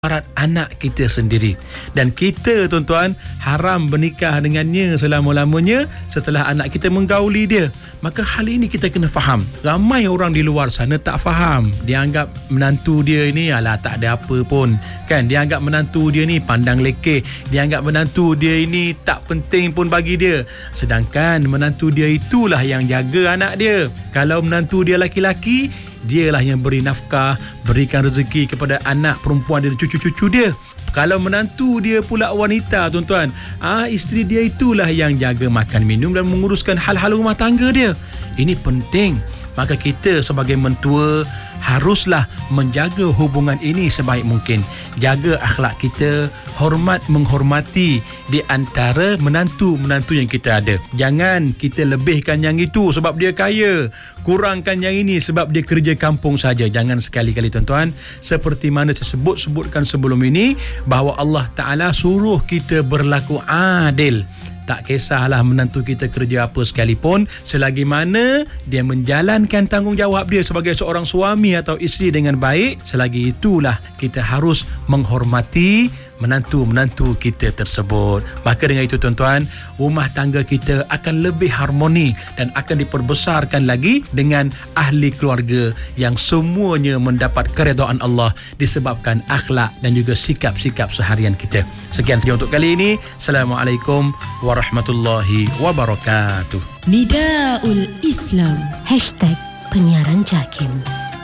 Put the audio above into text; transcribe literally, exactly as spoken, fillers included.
barat anak kita sendiri. Dan kita, tuan-tuan, haram bernikah dengannya selama-lamanya setelah anak kita menggauli dia. Maka hal ini kita kena faham. Ramai orang di luar sana tak faham. Dia anggap menantu dia ini alah tak ada apa pun, kan? Dia anggap menantu dia ni pandang lekeh. Dia anggap menantu dia ini tak penting pun bagi dia. Sedangkan menantu dia itulah yang jaga anak dia. Kalau menantu dia laki-laki, dialah yang beri nafkah, berikan rezeki kepada anak perempuan dan cucu-cucu dia. Kalau menantu dia pula wanita, tuan-tuan, ah, isteri dia itulah yang jaga makan minum dan menguruskan hal-hal rumah tangga dia. Ini penting. Maka kita sebagai mentua haruslah menjaga hubungan ini sebaik mungkin. Jaga akhlak kita, hormat menghormati di antara menantu-menantu yang kita ada. Jangan kita lebihkan yang itu sebab dia kaya, kurangkan yang ini sebab dia kerja kampung saja. Jangan sekali-kali, tuan-tuan. Seperti mana saya sebut-sebutkan sebelum ini, bahawa Allah Ta'ala suruh kita berlaku adil. Tak kisahlah menantu kita kerja apa sekalipun, selagi mana dia menjalankan tanggungjawab dia sebagai seorang suami atau isteri dengan baik, selagi itulah kita harus menghormati menantu-menantu kita tersebut. Maka dengan itu, tuan-tuan, rumah tangga kita akan lebih harmoni dan akan diperbesarkan lagi dengan ahli keluarga yang semuanya mendapat keredaan Allah disebabkan akhlak dan juga sikap-sikap seharian kita. Sekian saja untuk kali ini. Assalamualaikum warahmatullahi wabarakatuh. Nidaul Islam. Hashtag penyiaran JAKIM.